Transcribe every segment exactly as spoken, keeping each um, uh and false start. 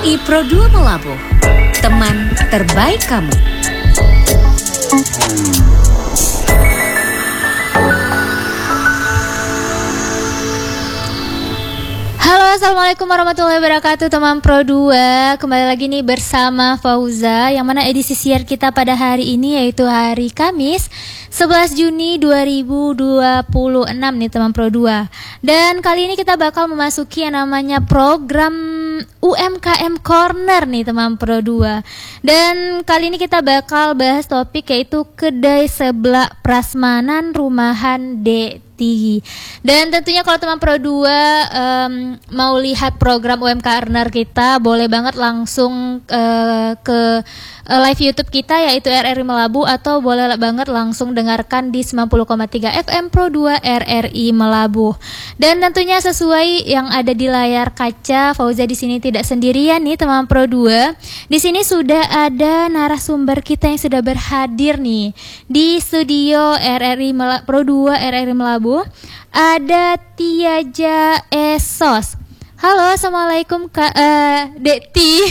I Pro dua Melabuh, teman terbaik kamu. Halo, assalamualaikum warahmatullahi wabarakatuh teman Pro dua. Kembali lagi nih bersama Fauza, yang mana edisi siar kita pada hari ini yaitu hari Kamis sebelas Juni dua ribu dua puluh enam nih teman Pro dua. Dan kali ini kita bakal memasuki yang namanya program U M K M Corner nih teman Pro dua. Dan kali ini kita bakal bahas topik yaitu kedai seblak prasmanan rumahan D. Dan tentunya kalau teman Pro dua um, mau lihat program U M K Corner kita, boleh banget langsung uh, ke uh, live YouTube kita yaitu R R I Melabuh, atau boleh banget langsung dengarkan di sembilan puluh koma tiga F M Pro dua R R I Melabuh. Dan tentunya sesuai yang ada di layar kaca, Fauza di sini tidak sendirian nih teman Pro dua. Di sini sudah ada narasumber kita yang sudah berhadir nih di studio R R I Mel- Pro dua R R I Melabuh. Ada Tiaja Esos. Halo, assalamualaikum Kak uh, Dekti.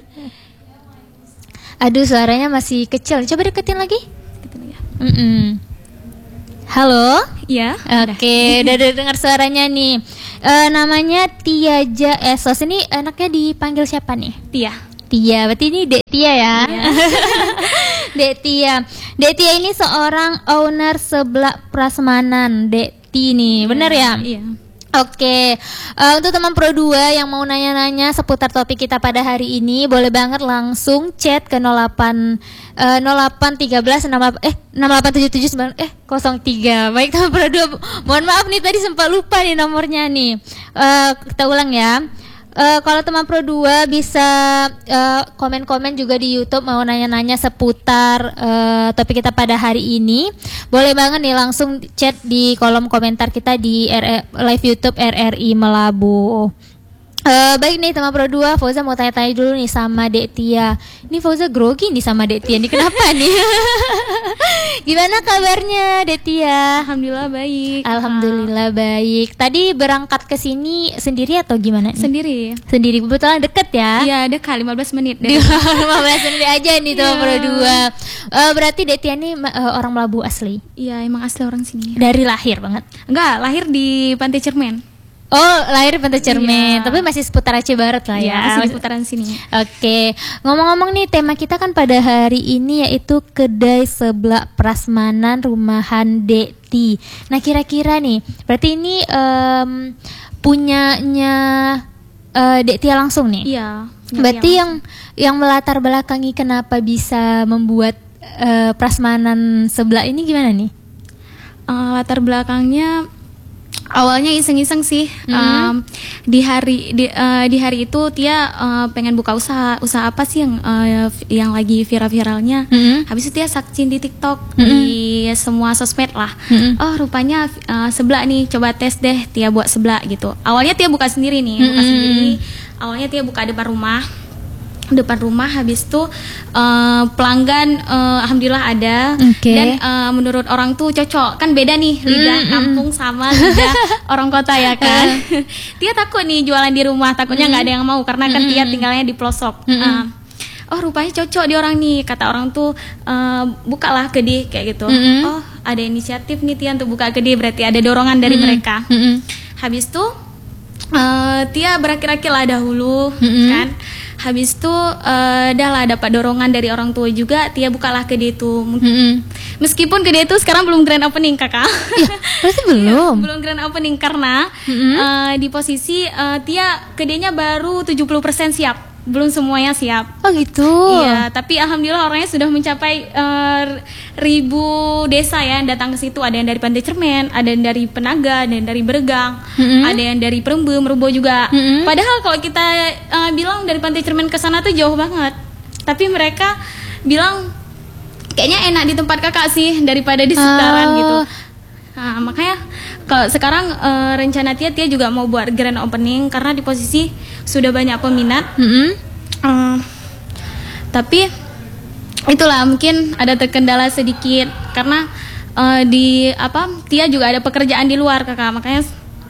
Aduh, suaranya masih kecil. Coba deketin lagi. Mm-mm. Halo. Iya. Oke, udah, udah dengar suaranya nih. Uh, namanya Tiaja Esos. Ini anaknya dipanggil siapa nih? Tia. Tia, berarti ini Dek Tia ya. Iya. Dek Tia. Dek Tia ini seorang owner seblak prasmanan. Dek Tia nih, benar ya? Iya. Oke, uh, untuk teman Pro dua yang mau nanya-nanya seputar topik kita pada hari ini, boleh banget langsung chat ke nol delapan uh, nol delapan satu tiga enam delapan eh enam delapan tujuh tujuh sembilan eh nol tiga. Baik teman Pro dua, mohon maaf nih tadi sempat lupa nih nomornya nih. Uh, kita ulang ya. Uh, kalau teman Pro dua bisa uh, komen-komen juga di YouTube mau nanya-nanya seputar uh, topik kita pada hari ini, boleh banget nih langsung chat di kolom komentar kita di R- live YouTube R R I Melabuh. Uh, baik nih teman Pro dua, Fauza mau tanya-tanya dulu nih sama Dek Tia. Ini Fauza grogi nih sama Dek Tia nih, kenapa nih? Gimana kabarnya Dek Tia? Alhamdulillah baik. Alhamdulillah baik. Tadi berangkat ke sini sendiri atau gimana nih? Sendiri. Sendiri, kebetulan deket ya? Iya, dekat lima belas menit. Di lima belas menit aja nih teman Iya. Pro dua. Uh, berarti Dek Tia nih uh, orang Melabuh asli? Iya, emang asli orang sini. Dari lahir banget? Enggak, lahir di Pantai Cermen. Oh, lahir di Pantai Cermen, Iya. tapi masih seputar Aceh Barat lah ya. Iya, masih di putaran sini. Oke, ngomong-ngomong nih, tema kita kan pada hari ini yaitu kedai seblak prasmanan rumahan Dekti. Nah, kira-kira nih, berarti ini um, punyanya uh, Dekti langsung nih? Iya. Berarti yang yang melatar belakangi kenapa bisa membuat uh, prasmanan seblak ini gimana nih? Uh, latar belakangnya awalnya iseng-iseng sih. Mm. um, di hari di, uh, di hari itu Tia uh, pengen buka usaha usaha apa sih yang uh, yang lagi viral-viralnya. Mm. Habis itu Tia searching di TikTok, Mm. di semua sosmed lah. Mm. Oh, rupanya uh, seblak nih, coba tes deh Tia buat seblak gitu. Awalnya Tia buka sendiri nih, buka Mm. sendiri. Awalnya Tia buka depan rumah. Depan rumah, habis itu uh, pelanggan uh, alhamdulillah ada. Oke. Dan uh, menurut orang tuh cocok, kan beda nih lidah Mm, mm. kampung sama lidah orang kota ya kan. Tia takut nih jualan di rumah, takutnya nggak ada yang mau karena kan Tia tinggalnya di pelosok. Mm, mm. Uh, oh, rupanya cocok di orang nih, kata orang tuh uh, bukalah kedai kayak gitu. Mm, mm. Oh, ada inisiatif nih Tia untuk buka kedai, berarti ada dorongan dari Mm, mm. mereka. Mm, mm. Habis itu uh, Tia berakil-akil lah dahulu. Mm-mm. Kan habis itu uh, dah lah dapat dorongan dari orang tua juga, Tia bukalah kedai itu. Mm-mm. Meskipun kedai itu sekarang belum grand opening kakak. Ya, berarti belum. Belum grand opening karena Mm-mm. uh, di posisi uh, Tia kedainya baru tujuh puluh persen siap, belum semuanya siap. Oh gitu. Iya, tapi alhamdulillah orangnya sudah mencapai uh, ribu desa ya yang datang ke situ. Ada yang dari Pantai Cermen, ada yang dari Penaga, ada yang dari Beregang, Mm-mm. ada yang dari Perembu, Merbo juga. Mm-mm. Padahal kalau kita uh, bilang dari Pantai Cermen ke sana tuh jauh banget. Tapi mereka bilang kayaknya enak di tempat kakak sih daripada di sekitaran Oh. gitu. Nah, makanya kalau sekarang uh, rencana Tia Tia juga mau buat grand opening karena di posisi sudah banyak peminat. Mm-mm. Uh, tapi itulah mungkin ada terkendala sedikit karena uh, di apa Tia juga ada pekerjaan di luar kakak, makanya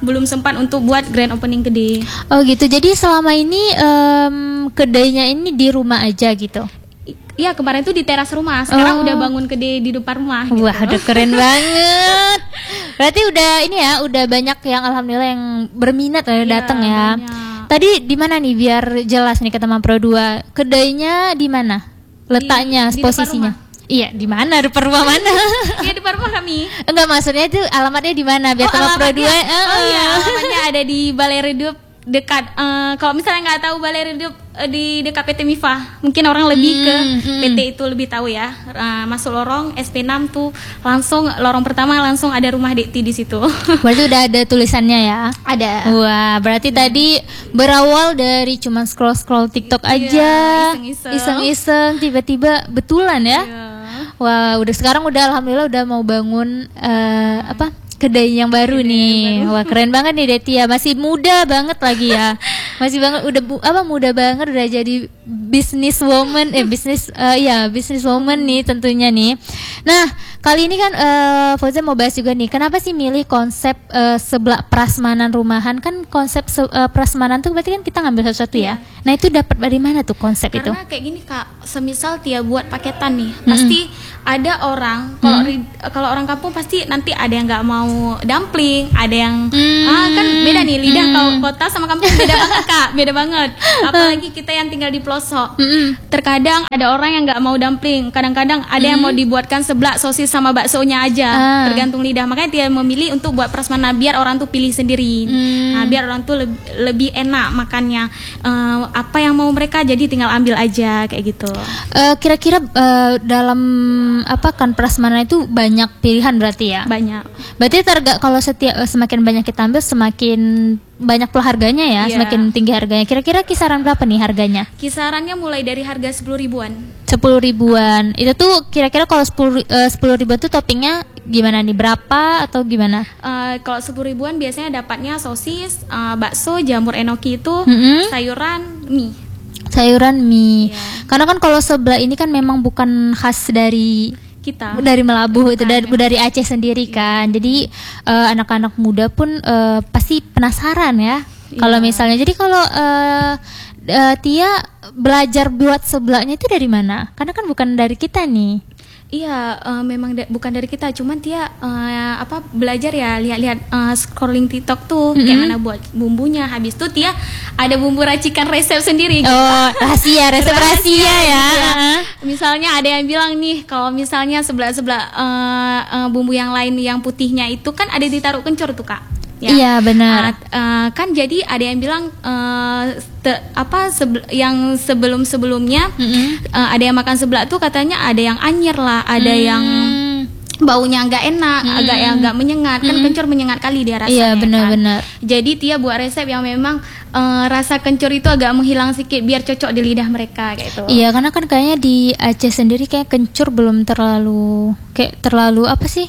belum sempat untuk buat grand opening gede. Oh gitu. Jadi selama ini um, kedainya ini di rumah aja gitu. Iya, kemarin tuh di teras rumah. Sekarang Oh. udah bangun gede di depan rumah. Gitu. Wah, udah keren banget. Berarti udah ini ya, udah banyak yang alhamdulillah yang berminat ya, Iya, datang ya. banyak. Tadi di mana nih biar jelas nih ke teman Pro dua. Kedainya di mana? Letaknya, Di- di depan posisinya. rumah. Iya, di mana? Depan rumah mana? Iya, depan rumah kami. Enggak, maksudnya itu alamatnya di mana biar Oh, teman Pro alamatnya- dua. Oh iya, alamatnya ada di Balai Redup dekat. eh, kalau misalnya nggak tahu Balai Redup, eh, di dekat P T Mifa. Mungkin orang lebih ke Hmm, hmm. P T itu lebih tahu ya. Eh, masuk lorong S P enam tuh langsung lorong pertama langsung ada rumah Dekti di situ. Berarti udah ada tulisannya ya. Ada. Wah, berarti tadi berawal dari cuman scroll-scroll TikTok Iya, aja, iseng-iseng. iseng-iseng, tiba-tiba betulan ya. Iya. Wah, udah sekarang udah alhamdulillah udah mau bangun eh, apa? Kedai yang baru nih. Wah, keren banget nih Detia. Masih muda banget lagi ya. Masih banget udah bu- apa muda banget udah jadi business woman eh bisnis eh, ya business woman nih tentunya nih. Nah, kali ini kan eh Fauza mau bahas juga nih. Kenapa sih milih konsep eh, sebelah prasmanan rumahan? Kan konsep se- eh, prasmanan tuh berarti kan kita ngambil sesuatu ya. Nah, itu dapat dari mana tuh konsep itu? Karena kayak gini Kak, semisal Tia buat paketan nih, pasti ada orang kalau ri- kalau orang kampung pasti nanti ada yang nggak mau dumpling, ada yang Hmm. ah kan beda nih lidah kalau kota sama kampung beda banget Kak, beda banget. Apalagi kita yang tinggal di pelosok. Terkadang ada orang yang nggak mau dumpling, kadang-kadang ada yang mau dibuatkan seblak sosis sama baksonya aja, Ah. tergantung lidah. Makanya Tia memilih untuk buat prasmanan biar orang tuh pilih sendiri. Nah, biar orang tuh lebih, lebih enak makannya. Eh, apa yang mau mereka jadi tinggal ambil aja kayak gitu. Eh, kira-kira eh, dalam apa kan prasmanan itu banyak pilihan berarti ya? Banyak. Berarti terga kalau setiap eh, semakin banyak kita ambil semakin banyak pula harganya ya, Iya. semakin tinggi harganya. Kira-kira kisaran berapa nih harganya? Kisarannya mulai dari harga sepuluh ribuan. Sepuluh ribuan. Itu tuh kira-kira kalau sepuluh eh, sepuluh ribuan tuh toppingnya gimana nih? Berapa atau gimana? Eh, kalau sepuluh ribuan biasanya dapatnya sosis, eh, bakso, jamur enoki itu, Mm-mm. sayuran, mie. Sayuran mie. Iya. Karena kan kalau sebelah ini kan memang bukan khas dari Kita. dari Melabuh itu dari dari Aceh sendiri kan. Jadi eh, anak-anak muda pun eh, pasti penasaran ya. Kalau Iya. misalnya jadi kalau eh, eh, Tia belajar buat seblaknya itu dari mana? Karena kan bukan dari kita nih. Iya, eh, memang da- bukan dari kita, cuman Tia eh, apa belajar ya lihat-lihat eh, scrolling TikTok tuh kayak mana buat bumbunya. Habis itu Tia ada bumbu racikan resep sendiri. Oh, rahasia, resep rahasia ya. Iya. Misalnya ada yang bilang nih kalau misalnya sebelah-sebelah eh, eh, bumbu yang lain yang putihnya itu kan ada ditaruh kencur tuh Kak. Iya, benar. Ah, eh, kan jadi ada yang bilang eh, te- apa sebe- yang sebelum-sebelumnya Mm-mm. eh, ada yang makan seblak tuh katanya ada yang anyer lah, ada yang Hmm. baunya nggak enak, agak yang nggak menyengat. Kan kencur menyengat kali dia rasanya. Iya, kan. benar-benar. Jadi Tia buat resep yang memang eh, rasa kencur itu agak menghilang sedikit biar cocok di lidah mereka kayak gitu. Iya, karena kan kayaknya di Aceh sendiri kayak kencur belum terlalu kayak terlalu apa sih?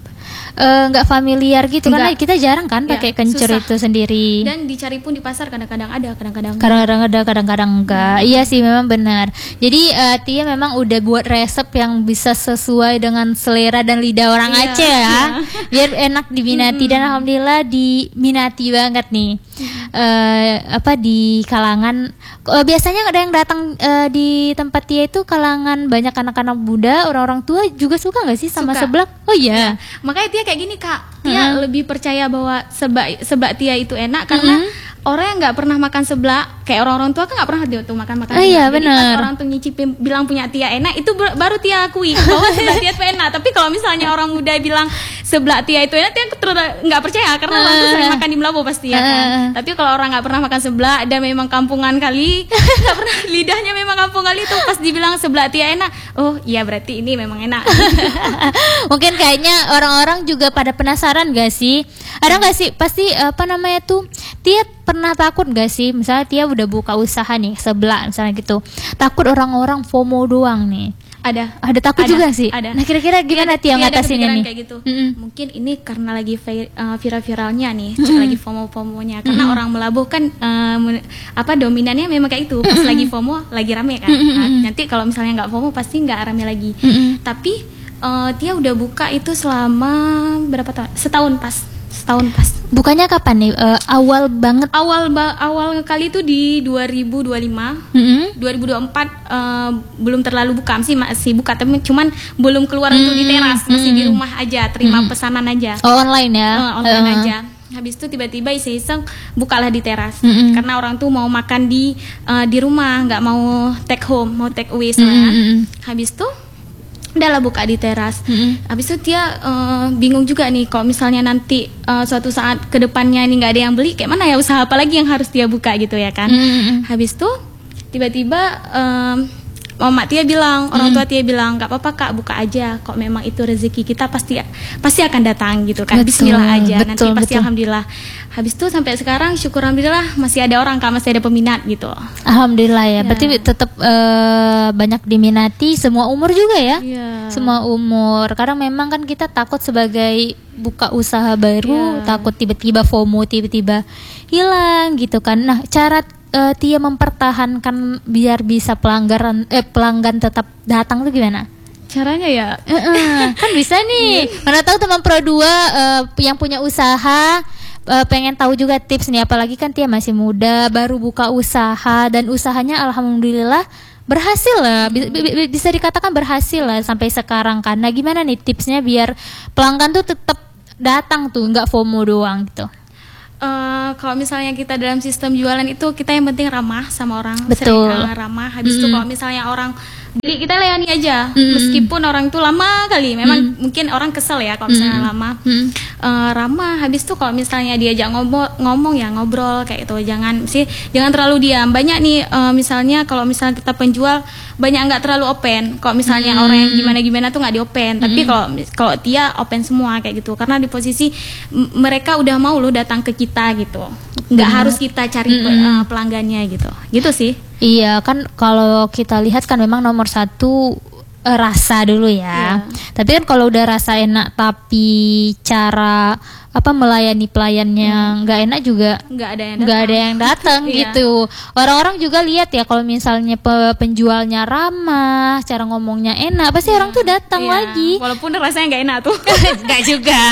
Eh, nggak familiar gitu karena Nggak. kita jarang kan Iya, pakai kencur susah. itu sendiri. Dan dicari pun di pasar kadang-kadang ada, kadang-kadang enggak. Kadang-kadang ada, kadang-kadang enggak. Iya sih, memang benar. Jadi eh, Tia memang udah buat resep yang bisa sesuai dengan selera dan lidah orang Iya, Aceh ya, iya. biar enak diminati dan alhamdulillah diminati banget nih. Eh, apa di kalangan eh, biasanya ada yang datang eh, di tempat Tia itu kalangan banyak anak-anak muda, orang-orang tua juga suka nggak sih sama Suka. seblak? Oh iya. Makanya Tia kayak gini Kak, Tia lebih percaya bahwa seblak seblak Tia itu enak karena orang yang nggak pernah makan seblak, kayak orang-orang tua kan nggak pernah dia tuh makan makan. Oh iya, Jadi benar. pas orang tuh nyicipin bilang punya Tia enak, itu ber- baru Tia akui bahwa seblak Tia itu enak. Tapi kalau misalnya orang muda bilang seblak Tia itu enak, Tia terus nggak percaya karena orang tuh sering makan di Melabu pasti ya kan. Tapi kalau orang nggak pernah makan seblak dan memang kampungan kali, nggak pernah lidahnya memang kampung kali tuh pas dibilang seblak Tia enak, oh iya berarti ini memang enak. Mungkin kayaknya orang-orang juga pada penasaran gak sih? Ada gak sih pasti apa namanya tuh? Tia pernah takut gak sih? Misalnya Tia udah buka usaha nih sebelah misalnya gitu. Takut orang-orang FOMO doang nih. Ada. Ada takut Ada, juga sih. ada. Nah kira-kira gimana Tia Tia ada ngatasinnya kepikiran nih? kayak gitu. Mm-mm. Mungkin ini karena lagi vi- uh, viral-viralnya nih, lagi FOMO-FOMO-nya. Karena orang melabuh kan uh, men- apa dominannya memang kayak itu. Pas lagi FOMO lagi rame kan. Nah, nanti kalau misalnya nggak FOMO pasti nggak rame lagi. Mm-mm. Tapi uh, Tia udah buka itu selama berapa tahun? Setahun pas. Setahun pas. Bukannya kapan nih? Uh, awal banget. Awal ba- awal kali itu di dua ribu dua puluh lima. Mm-hmm. dua ribu dua puluh empat uh, belum terlalu buka sih, masih buka tapi cuman belum keluar mm-hmm. untuk di teras, masih di rumah aja, terima mm-hmm. pesanan aja. Oh, online ya. Uh, online uh. aja. Habis itu tiba-tiba iseng-iseng bukalah di teras. Mm-hmm. Karena orang tuh mau makan di uh, di rumah, nggak mau take home, mau take away soalnya. Mm-hmm. Habis itu udahlah buka di teras. Mm-hmm. Habis itu dia uh, bingung juga nih, kalau misalnya nanti uh, suatu saat kedepannya ini nggak ada yang beli, kayak mana ya, usaha apa lagi yang harus dia buka gitu ya kan. Mm-hmm. Habis itu tiba-tiba um, Mama Tia bilang, orang tua Tia bilang, nggak apa-apa Kak, buka aja. Kok memang itu rezeki kita pasti pasti akan datang gitu kan. Betul, Bismillah aja, betul, nanti pasti betul. alhamdulillah. Habis itu sampai sekarang syukur alhamdulillah masih ada orang Kak, masih ada peminat gitu. Alhamdulillah ya. Ya. Berarti tetap uh, banyak diminati, semua umur juga ya. Iya. Semua umur. Kadang memang kan kita takut sebagai buka usaha baru, Ya. takut tiba-tiba FOMO, tiba-tiba hilang gitu kan. Nah, cara uh, Tia mempertahankan biar bisa pelanggaran eh pelanggan tetap datang tuh gimana? Caranya ya, Uh-uh, kan bisa nih. Mana tahu teman Pro dua uh, yang punya usaha uh, pengen tahu juga tips nih, apalagi kan Tia masih muda, baru buka usaha dan usahanya alhamdulillah berhasil lah. Bi- bi- bisa dikatakan berhasil lah sampai sekarang kan. Nah, gimana nih tipsnya biar pelanggan tuh tetap datang tuh, nggak FOMO doang gitu. Uh, kalau misalnya kita dalam sistem jualan itu, kita yang penting ramah sama orang. Betul. Sering, uh, ramah. Habis itu Mm-hmm. kalau misalnya orang beli, kita layani aja. Mm-hmm. Meskipun orang itu lama kali, memang Mm-hmm. mungkin orang kesel ya kalau misalnya Mm-hmm. lama. Mm-hmm. Uh, ramah. Habis itu kalau misalnya diajak ngomong, ngomong ya ngobrol kayak itu. Jangan sih, jangan terlalu diam. Banyak nih, uh, misalnya kalau misalnya kita penjual banyak nggak terlalu open. Kalau misalnya Mm-hmm. orang yang gimana-gimana tuh nggak di open. Tapi Mm-hmm. kalau kalau Tia open semua kayak gitu. Karena di posisi m- mereka udah mau loh datang ke kita gitu. Nggak Benar. harus kita cari pe- Mm-mm. uh, pelanggannya gitu, gitu sih. Iya kan, kalau kita lihat kan memang nomor satu eh, rasa dulu ya. Iya. Tapi kan kalau udah rasa enak tapi cara apa melayani pelayannya nggak enak juga, Nggak ada yang nggak datang. ada yang datang Iya. gitu. Orang-orang juga lihat ya, kalau misalnya pe- penjualnya ramah, cara ngomongnya enak, pasti orang tuh datang Iya. lagi. Walaupun rasanya nggak enak tuh. Nggak juga,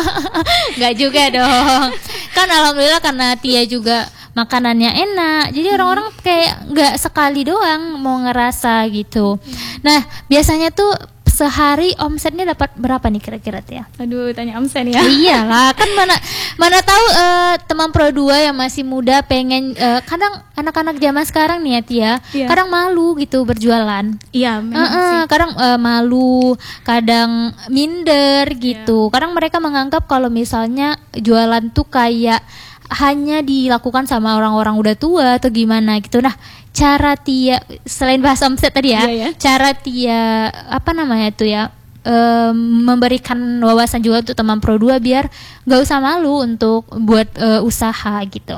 nggak juga dong. Kan alhamdulillah karena Tia juga makanannya enak, jadi orang-orang kayak nggak sekali doang mau ngerasa gitu. Nah, biasanya tuh sehari omsetnya dapat berapa nih kira-kira Tia? Aduh, tanya omset ya. Iyalah, kan mana mana tahu eh, teman Pro dua yang masih muda pengen eh, kadang anak-anak zaman sekarang nih ya Tia, Iya. kadang malu gitu berjualan. Iya, memang Uh-uh, sih. kadang eh, malu, kadang minder gitu. Kadang mereka menganggap kalau misalnya jualan tuh kayak hanya dilakukan sama orang-orang udah tua atau gimana gitu. Nah, cara Tia selain bahas omset tadi ya, Iya, ya. cara Tia apa namanya tuh ya, em, memberikan wawasan juga untuk teman Pro dua biar nggak usah malu untuk buat eh, usaha gitu.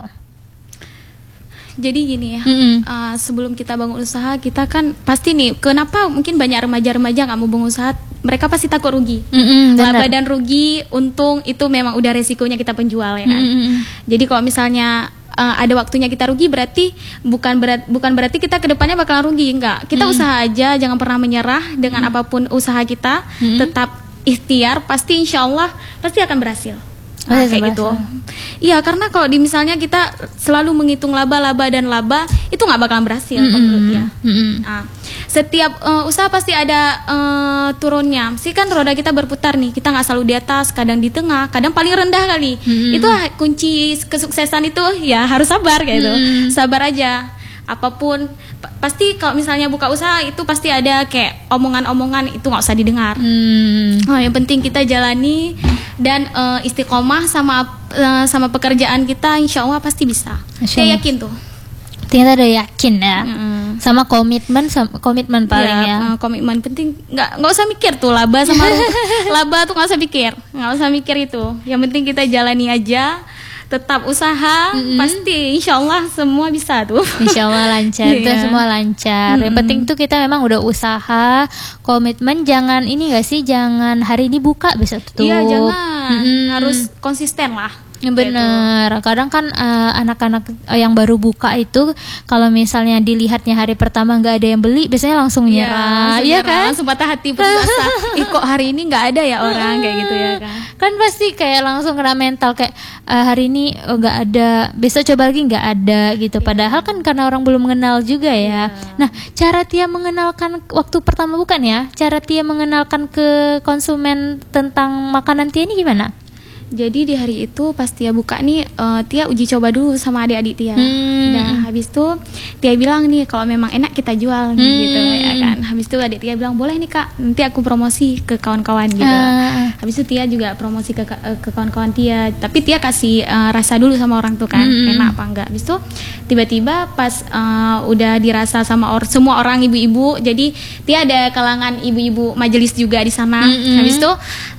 Jadi gini ya, Mm-mm. uh, sebelum kita bangun usaha, kita kan pasti nih, kenapa mungkin banyak remaja-remaja nggak mau bangun usaha? Mereka pasti takut rugi. Mm-mm, Laba benar. dan rugi, untung itu memang udah resikonya kita penjual ya kan. Mm-mm. Jadi kalau misalnya uh, ada waktunya kita rugi, berarti bukan berat, bukan berarti kita kedepannya bakalan rugi, enggak. Kita Mm. usaha aja, jangan pernah menyerah dengan apapun usaha kita, Mm. tetap ikhtiar, pasti insya Allah pasti akan berhasil. Oh, Nah, iya, kayak gitu. berhasil. Iya, karena kalau di misalnya kita selalu menghitung laba, laba dan laba, itu nggak bakalan berhasil kalau menurut dia. Mm-mm. Nah, setiap uh, usaha pasti ada uh, turunnya. Sih kan roda kita berputar nih. Kita nggak selalu di atas, kadang di tengah, kadang paling rendah kali. Mm-mm. Itu kunci kesuksesan itu ya harus sabar kayak gitu. Mm-mm. Sabar aja. Apapun pa- pasti kalau misalnya buka usaha itu pasti ada kayak omongan-omongan, itu nggak usah didengar. Hmm. Nah, yang penting kita jalani dan uh, istiqomah sama uh, sama pekerjaan kita, insya Allah pasti bisa. Insya Saya Allah. yakin tuh. Ternyata ada yakin ya, Mm-mm. sama komitmen, sama komitmen paling Iya, ya. uh, komitmen penting. Nggak nggak usah mikir tuh laba sama ru- laba tuh nggak usah pikir, nggak usah mikir itu. Yang penting kita jalani aja, tetap usaha, pasti insya Allah semua bisa tuh. Insya Allah lancar, itu Iya. semua lancar. Yang penting tuh kita memang udah usaha, komitmen, jangan ini gak sih, jangan hari ini buka besok tutup. Iya, jangan, Mm-mm. harus konsisten lah. Bener, kadang kan uh, anak-anak uh, yang baru buka itu kalau misalnya dilihatnya hari pertama nggak ada yang beli, biasanya langsung nyerah, iya kan? Langsung patah hati, putus asa. Ih kok hari ini nggak ada ya orang kayak gitu ya kan? Kan pasti kayak langsung kena mental kayak uh, hari ini oh, nggak ada, besok coba lagi nggak ada gitu. Padahal kan karena orang belum mengenal juga ya. Nah, cara Tia mengenalkan waktu pertama bukan ya? Cara Tia mengenalkan ke konsumen tentang makanan Tia ini gimana? Jadi di hari itu pas Tia buka nih, uh, Tia uji coba dulu sama adik-adik Tia. Hmm. Nah habis itu Tia bilang nih kalau memang enak kita jual nih, Hmm. gitu ya kan. Habis itu adik Tia bilang boleh nih kak, nanti aku promosi ke kawan-kawan gitu. Ah. Habis itu Tia juga promosi ke ke kawan-kawan Tia. Tapi Tia kasih uh, rasa dulu sama orang tuh kan, Hmm. enak apa enggak. Habis itu tiba-tiba pas uh, udah dirasa sama or semua orang ibu-ibu, jadi Tia ada kalangan ibu-ibu majelis juga di sana. Hmm. Habis itu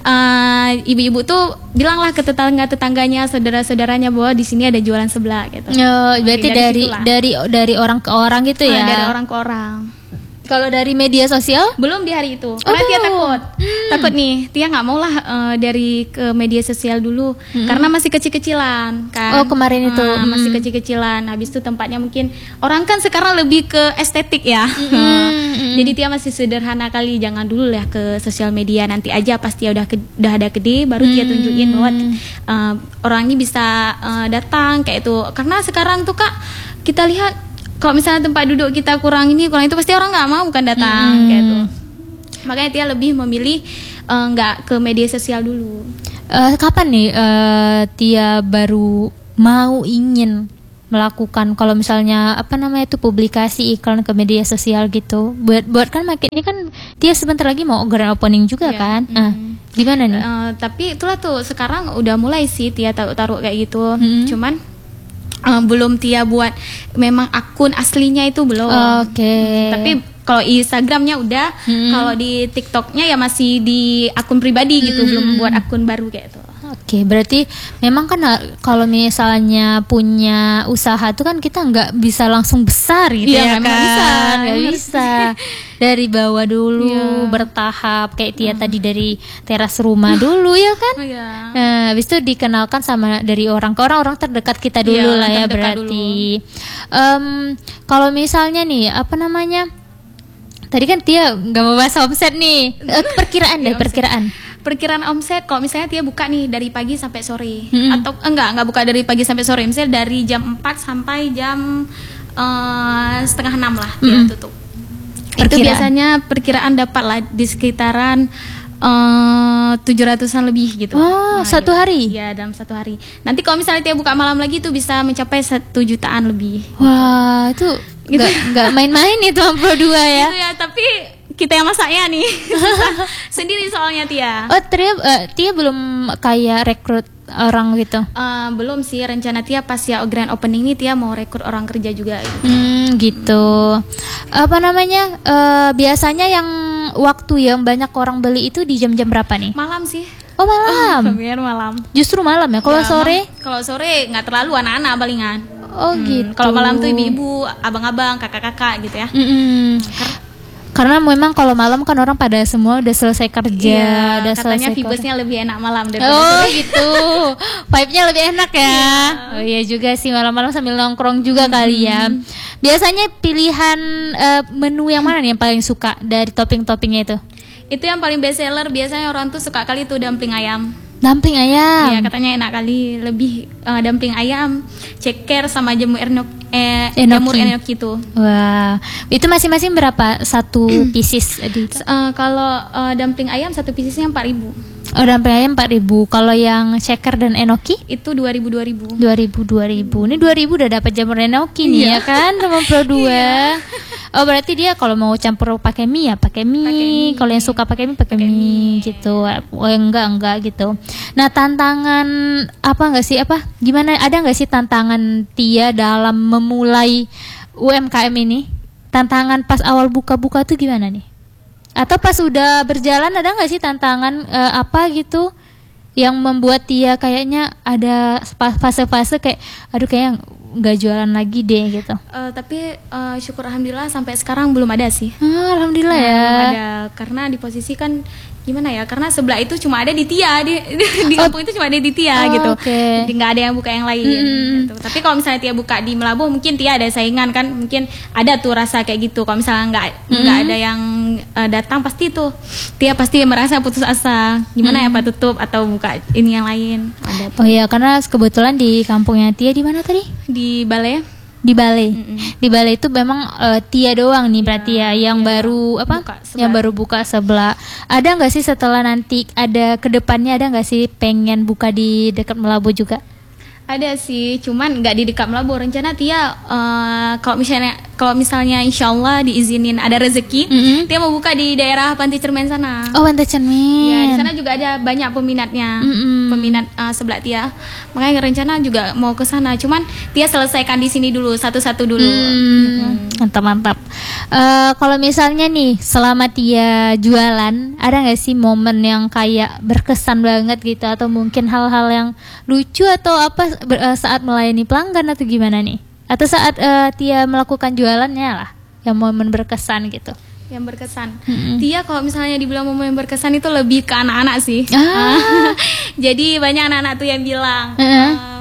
uh, ibu-ibu tuh bilanglah ke tetangga-tetangganya, saudara-saudaranya bahwa di sini ada jualan sebelah gitu. Oh, berarti Oke, dari situlah. dari dari orang ke orang gitu Ah, ya. dari orang ke orang. Kalau dari media sosial? Belum di hari itu, karena Oh, Tia takut, hmm. takut nih, Tia nggak mau lah eh, dari ke media sosial dulu, karena masih kecil-kecilan kan. Oh, kemarin itu. Ah, masih Hmm. kecil-kecilan. Habis itu tempatnya mungkin orang kan sekarang lebih ke estetik ya. Hmm. Jadi Tia masih sederhana kali, jangan dulu lah ke sosial media, nanti aja pas Tia udah ke, udah ada gede, baru Tia tunjukin bahwa eh, orang ini bisa eh, datang kayak itu. Karena sekarang tuh kak kita lihat kalau misalnya tempat duduk kita kurang ini kurang itu, pasti orang nggak mau kan datang Hmm. kayak itu. Makanya Tia lebih memilih eh, nggak ke media sosial dulu. Eh, kapan nih eh, Tia baru mau ingin melakukan kalau misalnya apa namanya itu publikasi iklan ke media sosial gitu? Buat buat kan makin ini kan Tia sebentar lagi mau grand opening juga Iya. kan? Ah, gimana nih? Eh, tapi itulah tuh sekarang udah mulai sih Tia taruh-taruh kayak gitu. Hmm. Cuman eh, belum Tia buat memang akun aslinya itu belum. Oke. Tapi kalau Instagramnya udah, Hmm. kalau di TikToknya ya masih di akun pribadi gitu, Hmm. belum buat akun baru kayak itu. Oke, berarti memang kan uh, kalau misalnya punya usaha tuh kan kita nggak bisa langsung besar gitu Iya, ya memang kan? bisa, Nggak memang bisa. Dari bawah dulu, Iya. bertahap kayak Tia tadi dari teras rumah dulu ya kan? Oh, iya. Nah, habis itu dikenalkan sama dari orang ke orang, orang terdekat kita dulu Iya, lah ya terdekat berarti. Em, kalau misalnya nih apa namanya? Tadi kan Tia nggak mau bahas omset nih, Eh, perkiraan deh, Iya, omset. perkiraan. Perkiraan omset kalau misalnya Tia buka nih dari pagi sampai sore, Hmm. atau enggak enggak buka dari pagi sampai sore, misalnya dari jam empat sampai jam eh, setengah enam lah Tia Hmm. tutup. Itu Perkiraan. biasanya perkiraan dapat lah di sekitaran tujuh ratusan lebih gitu. Oh, satu iya. hari? Iya, dalam satu hari. Nanti kalau misalnya Tia buka malam lagi itu bisa mencapai satu jutaan lebih. Wah, itu nggak nggak main-main itu Ampro dua ya. Gitu ya, tapi kita yang masaknya nih susah sendiri soalnya Tia. Oh, Tia, eh, Tia belum kayak rekrut orang gitu. Eh, belum sih, rencana Tia pas ya grand opening ini Tia mau rekrut orang kerja juga gitu. Hmm, gitu. Apa namanya? eh, biasanya yang waktu yang banyak orang beli itu di jam-jam berapa nih? Malam sih. Oh, malam. Biar malam. Justru malam ya. Kalau Ya, sore? mam- Kalau sore nggak terlalu anak-anak palingan. Oh, Hmm, gitu. Kalau malam tuh ibu-ibu, abang-abang, kakak-kakak gitu ya. Mm-mm. Karena memang kalau malam kan orang pada semua udah selesai kerja, Iya, udah katanya selesai kerja. vibesnya lebih enak malam daripada Oh sore. gitu, vibe-nya lebih enak ya. Oh iya juga sih, malam-malam sambil nongkrong juga kali ya. Biasanya pilihan eh, menu yang mana nih yang paling suka dari topping-toppingnya itu? Itu yang paling best seller biasanya orang tuh suka kali tuh dumpling ayam. Dumpling ayam. Iya, katanya enak kali, lebih eh, dumpling ayam, ceker sama jamur enoki, eh, Enoki. jamur enoki tuh. Wah, itu masing-masing berapa satu pieces? Di, Eh, kalau eh, dumpling ayam satu piecesnya empat ribu. oh, dumpling ayam empat ribu. Kalau yang shaker dan enoki? Itu dua ribu dua ribu. dua ribu dua ribu. Ini dua ribu udah dapat jamur enoki nih Iya. ya kan sama Pro dua. Oh, berarti dia kalau mau campur pakai mie ya pakai mie. Pakai mie. Kalau yang suka pakai mie pakai Pakai mie, mie. gitu. Oh, enggak enggak gitu. Nah, tantangan apa enggak sih apa? Gimana, ada enggak sih tantangan Tia dalam memulai U M K M ini? Tantangan pas awal buka-buka tuh gimana nih? Atau pas udah berjalan ada nggak sih tantangan eh, apa gitu yang membuat Tia kayaknya ada spa- fase-fase kayak aduh kayak nggak jualan lagi deh gitu. Eh, tapi eh, syukur alhamdulillah sampai sekarang belum ada sih. Ah, alhamdulillah Nah, ya. belum ada karena di posisi kan gimana ya, karena sebelah itu cuma ada di Tia, di di kampung oh. itu cuma ada di Tia oh, gitu, okay. nggak ada yang buka yang lain. Hmm. Gitu. Tapi kalau misalnya Tia buka di Melabuh, mungkin Tia ada saingan kan, mungkin ada tuh rasa kayak gitu. Kalau misalnya nggak nggak hmm. ada yang uh, datang, pasti tuh Tia pasti merasa putus asa. Gimana hmm. ya apa tutup atau buka ini yang lain. Ada tuh. Oh iya, karena kebetulan di kampungnya Tia di mana tadi? Di Balai. Di Balai, mm-hmm. di Balai itu memang uh, Tia doang nih berarti ya, ya yang ya. baru apa? Yang baru buka sebelah. Ada nggak sih setelah nanti ada kedepannya ada nggak sih pengen buka di dekat Melabuh juga? Ada sih, cuman nggak di dekat Melabuh. Rencana Tia uh, kalau misalnya kalau misalnya Insya Allah diizinin ada rezeki, mm-hmm. Tia mau buka di daerah Pantai Cermin sana. Oh, Pantai Cermin. Ya, di sana juga ada banyak peminatnya, mm-hmm. peminat uh, sebelah Tia. Makanya rencana juga mau ke sana. Cuman Tia selesaikan di sini dulu, satu-satu dulu. Mm. Mm. Mantap mantap. Uh, kalau misalnya nih selama Tia jualan, ada nggak sih momen yang kayak berkesan banget gitu, atau mungkin hal-hal yang lucu atau apa ber, uh, saat melayani pelanggan atau gimana nih? Atau saat uh, Tia melakukan jualannya lah, yang momen berkesan gitu? Yang berkesan. Mm-hmm. Tia kalau misalnya dibilang momen yang berkesan itu lebih ke anak-anak sih. Ah. Jadi banyak anak-anak tuh yang bilang. Uh-huh. Uh,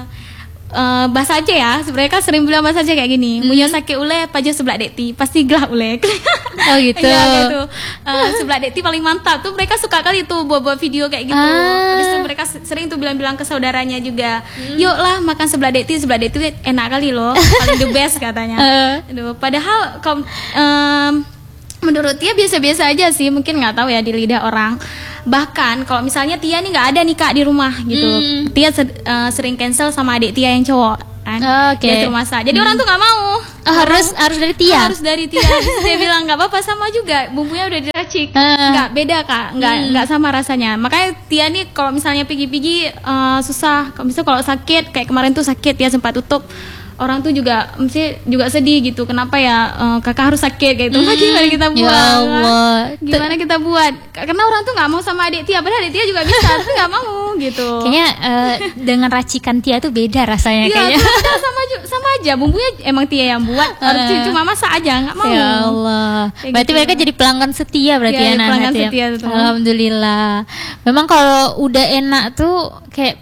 Uh, bahasa aja ya, sebenarnya kan sering bilang bahasa aja kayak gini. Munyo hmm. sakit ule, pajo sebelah dekti, pasti gelap ule. Oh gitu. Ya, gitu. Uh, sebelah dekti paling mantap tuh, mereka suka kali tuh buat-buat video kayak gitu. Ah. Habis itu mereka sering tuh bilang-bilang ke saudaranya juga, hmm. yuk lah makan sebelah dekti, sebelah dekti enak kali loh, paling the best katanya. Uh. Aduh, padahal kom, um, menurut Tia biasa-biasa aja sih, mungkin nggak tahu ya di lidah orang. Bahkan kalau misalnya Tia nih nggak ada nih Kak di rumah gitu, mm. Tia uh, sering cancel sama adik Tia yang cowok kan, oh, okay. dia rumah masak. Jadi mm. orang tuh nggak mau. Oh, harus mau. harus dari Tia. Harus dari Tia. Dia bilang nggak apa-apa, sama juga bumbunya udah diracik, nggak uh. beda Kak, nggak mm. nggak sama rasanya. Makanya Tia nih kalau misalnya pergi-pergi uh, susah. Kalau misalnya kalau sakit kayak kemarin tuh sakit, Tia sempat tutup. Orang tuh juga mesti juga sedih gitu, kenapa ya uh, kakak harus sakit kayak gitu. Mm. Gimana kita buat? Ya Allah. Gimana kita buat? Karena orang tuh nggak mau sama adik Tia, padahal adik Tia juga bisa, tapi nggak mau gitu. Kayaknya uh, dengan racikan Tia tuh beda rasanya ya, kayaknya. Iya, sama sama aja, bumbunya emang Tia yang buat, harus uh. cuma masak aja, nggak mau. Ya Allah. Kayak berarti gitu. Mereka jadi pelanggan setia berarti ya, ya pelanggan setia tuh. Alhamdulillah. Memang kalau udah enak tuh kayak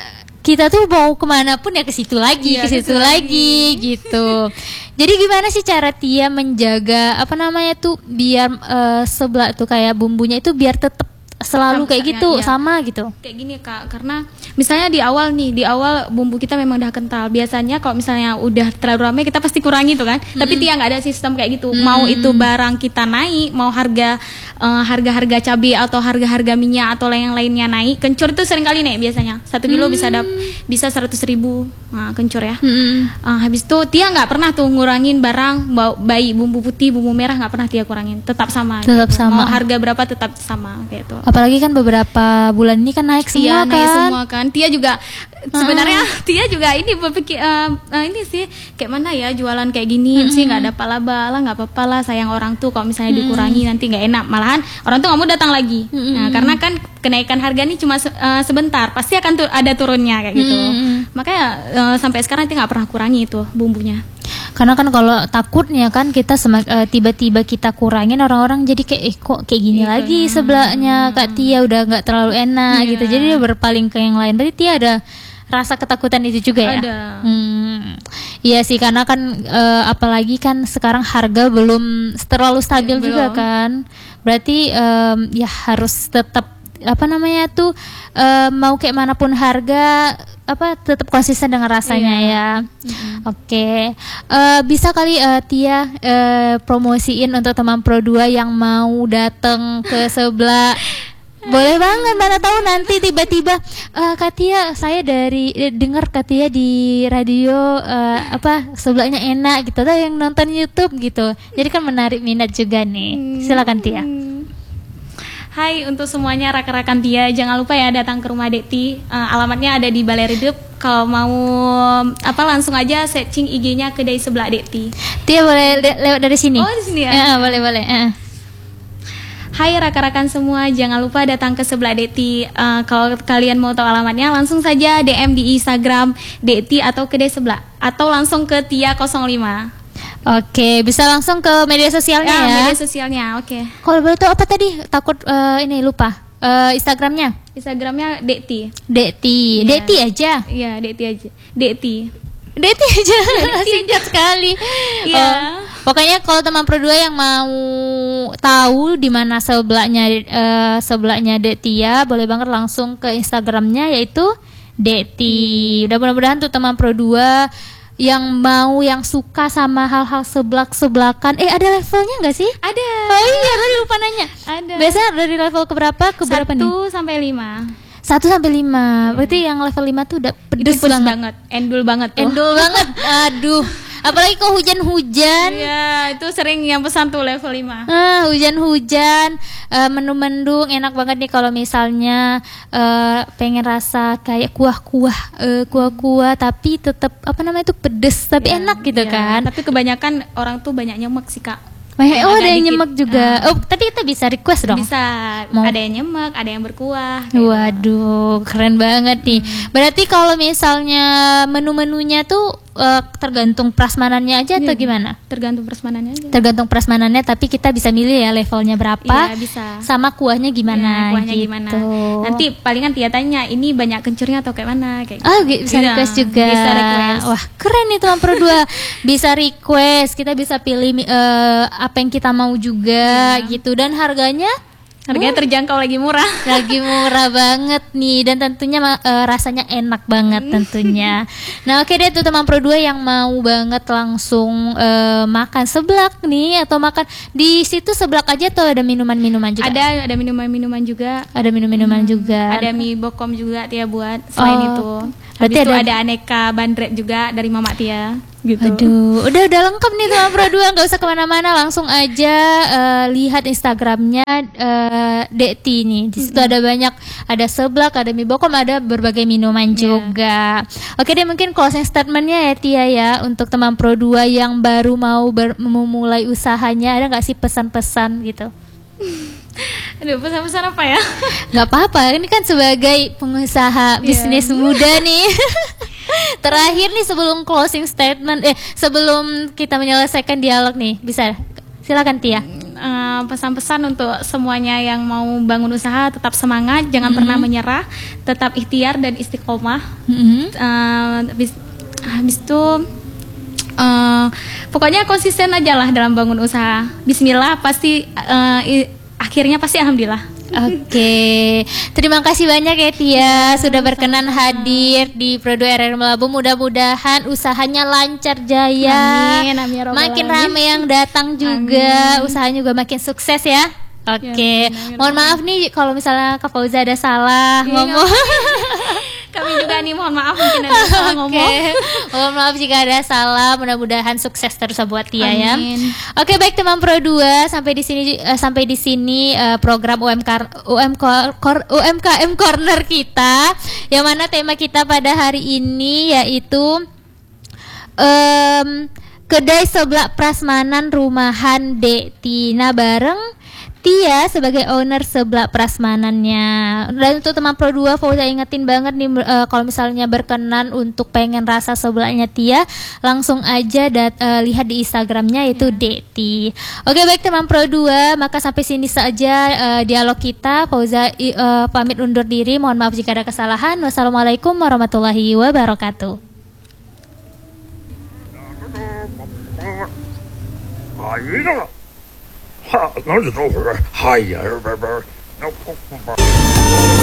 kita tuh mau kemana pun ya ke situ lagi, iya, ke situ lagi, lagi gitu. Jadi gimana sih cara Tia menjaga apa namanya tuh biar uh, sebelah tuh kayak bumbunya itu biar tetap selalu sama, kayak gitu, ya, sama gitu. Kayak gini Kak, karena misalnya di awal nih, di awal bumbu kita memang udah kental. Biasanya kalau misalnya udah terlalu ramai kita pasti kurangi tuh kan. Mm-hmm. Tapi Tia nggak ada sistem kayak gitu. Mm-hmm. Mau itu barang kita naik, mau harga uh, harga-harga cabai atau harga-harga minyak atau yang lainnya naik, kencur itu sering kali naik biasanya. Satu kilo mm-hmm. bisa dap, bisa seratus ribu, nah, kencur ya. Mm-hmm. Uh, habis itu Tia nggak pernah tuh ngurangin barang, baik bumbu putih, bumbu merah nggak pernah Tia kurangin, tetap sama. Tetap gitu. Sama. Mau harga berapa tetap sama kayak itu. Apalagi kan beberapa bulan ini kan naik semua, iya, kan. Naik semua kan. Tia juga sebenarnya ah. Tia juga ini berpikir uh, uh, ini sih kayak mana ya jualan kayak gini mm-hmm. sih nggak ada laba lah, nggak apa-apa lah, sayang orang tuh kalau misalnya mm-hmm. dikurangi nanti nggak enak, malahan orang tuh nggak mau datang lagi. Mm-hmm. Nah, karena kan kenaikan harga ini cuma uh, sebentar, pasti akan tu- ada turunnya kayak gitu. Mm-hmm. Makanya uh, sampai sekarang Tia nggak pernah kurangi itu bumbunya. Karena kan kalau takutnya kan kita semak, uh, tiba-tiba kita kurangin, orang-orang jadi kayak eh kok kayak gini yeah. lagi sebelahnya Kak Tia udah nggak terlalu enak yeah. gitu, jadi dia berpaling ke yang lain. Berarti Tia ada rasa ketakutan itu juga ya? Ada. Hmm, iya sih, karena kan uh, apalagi kan sekarang harga belum terlalu stabil belum. juga kan. Berarti um, ya harus tetap apa namanya tuh uh, mau kayak manapun harga apa tetap konsisten dengan rasanya yeah. ya. Mm-hmm. Oke, okay. uh, bisa kali uh, Tia uh, promosiin untuk teman Pro dua yang mau datang ke sebelah. Boleh banget, mana tahu nanti tiba-tiba uh, Kak Tia, saya dari eh, dengar Kak Tia di radio uh, apa sebelahnya enak gitu, atau yang nonton YouTube gitu. Jadi kan menarik minat juga nih. Silakan Tia. Hai untuk semuanya rakan-rakan Tia, jangan lupa ya datang ke rumah Dekti. Uh, alamatnya ada di Balai Redup. Kalau mau apa langsung aja searching I G-nya kedai sebelah Dekti. Tia boleh le- lewat dari sini. Oh, di sini ya. Ya, boleh boleh. Uh. Hai rakan-rakan semua, jangan lupa datang ke sebelah Dekti. Uh, kalau kalian mau tahu alamatnya, langsung saja D M di Instagram Dekti atau kedai sebelah, atau langsung ke Tia nol lima. Oke, bisa langsung ke media sosialnya ya. Ya, media sosialnya, oke. Kalau boleh tahu apa tadi? Takut uh, ini lupa. uh, Instagramnya? Instagramnya Dekti. Dekti, Iya. Dekti aja. Iya, Dekti aja. Dekti. Dekti aja, singkat sekali. Iya. Uh, pokoknya kalau teman Pro dua yang mau tahu di mana sebelahnya uh, sebelahnya Dektia, boleh banget langsung ke Instagramnya yaitu Dekti. Udah mudah-mudahan tuh teman Pro dua yang mau yang suka sama hal-hal seblak-seblakan. Eh ada levelnya nggak sih? Ada. Oh iya, tadi lupa nanya. Ada. Biasanya dari level ke berapa ke berapa nih? Satu sampai lima. Satu sampai lima. Berarti yang level lima tuh udah Itu pedes pedes banget. banget. Endul banget tuh. Endul banget. Aduh. Apalagi kok hujan-hujan. Iya, itu sering yang pesan tuh level lima. Ah, hujan-hujan, uh, mendung-mendung, enak banget nih kalau misalnya uh, pengen rasa kayak kuah-kuah, uh, kuah-kuah tapi tetap apa namanya itu pedes tapi Iya, enak gitu iya. kan. Tapi kebanyakan orang tuh banyak nyemek sih, Kak. Banyak, Yang oh agak ada yang dikit. nyemek juga. Ah. Oh, tapi kita bisa request dong. Bisa. Mau- Ada yang nyemek, ada yang berkuah. kayak gitu. Waduh, keren banget nih. Berarti kalau misalnya menu-menunya tuh uh, tergantung prasmanannya aja atau Iya. gimana? Tergantung prasmanannya aja. Tergantung prasmanannya, tapi kita bisa milih ya levelnya berapa, Iya, bisa. sama kuahnya gimana, Iya, kuahnya gitu. gimana. Nanti palingan Tia tanya, ini banyak kencurnya atau kayak mana? Kayak Ah, gitu. bisa Iya, request juga. Bisa request. Wah, keren nih teman Pro dua. Bisa request, kita bisa pilih eh, apa yang kita mau juga Iya. gitu, dan harganya Harganya terjangkau, lagi murah. lagi murah banget nih, dan tentunya ma- eh, rasanya enak banget tentunya. Nah, oke deh tuh teman Pro dua yang mau banget langsung eh, makan seblak nih atau makan di situ seblak aja atau ada minuman-minuman juga? Ada ada minuman-minuman juga. Ada minum-minuman juga. Ada mie bokom juga Tia buat. Selain Oh, itu, berarti habis itu ada- ada aneka bandrek juga dari Mama Tia. Gitu. Aduh, udah udah lengkap nih teman Pro dua, nggak usah kemana-mana, langsung aja eh, lihat Instagramnya eh, Dekti nih. Di situ ada banyak, ada seblak, ada mie bokom, ada berbagai minuman juga. Oke deh, mungkin closing statementnya ya Tia ya untuk teman Pro dua yang baru mau ber- memulai usahanya, ada nggak sih pesan-pesan gitu? Aduh, pesan-pesan apa ya? Nggak apa-apa, ini kan sebagai pengusaha bisnis muda nih. Terakhir nih sebelum closing statement, eh sebelum kita menyelesaikan dialog nih, bisa silakan Tia. Eh, pesan-pesan untuk semuanya yang mau bangun usaha, tetap semangat, jangan pernah menyerah, tetap ikhtiar dan istiqomah. Mhm. Eh, habis, habis itu eh, pokoknya konsisten aja lah dalam bangun usaha. Bismillah, pasti eh, i- akhirnya pasti alhamdulillah. Oke, terima kasih banyak ya Tia sudah berkenan hadir di Pro dua R R Melabu. Mudah-mudahan usahanya lancar jaya. Amin, amin, ya Rabbal Makin alamin. ramai yang datang juga, usahanya juga makin sukses ya. Oke, amin, amin, mohon maaf nih kalau misalnya Kak Fauza ada salah Iya, ngomong. Kami juga nih mohon maaf mungkin ada salah Oke, ngomong. mohon maaf jika ada salah. Mudah-mudahan sukses terus buat Tia ya. Amin. Oke, baik teman Pro dua, sampai di sini eh, sampai di sini eh, program U M K U M K Kor- U M K M Corner kita, yang mana tema kita pada hari ini yaitu em, kedai seblak prasmanan rumahan Dekti. Nah, bareng Tia sebagai owner seblak prasmanannya. Dan untuk teman Pro dua, Fauza ingetin banget nih eh, kalau misalnya berkenan untuk pengen rasa seblaknya Tia, langsung aja dat, eh, lihat di Instagramnya yaitu Dekti. Oke, baik teman Pro dua, maka sampai sini saja eh, dialog kita. Fauza i- eh, pamit undur diri. Mohon maaf jika ada kesalahan. Wassalamualaikum warahmatullahi wabarakatuh. 哎呀，哈，哪里这会儿？哎呀，不不，那不不不。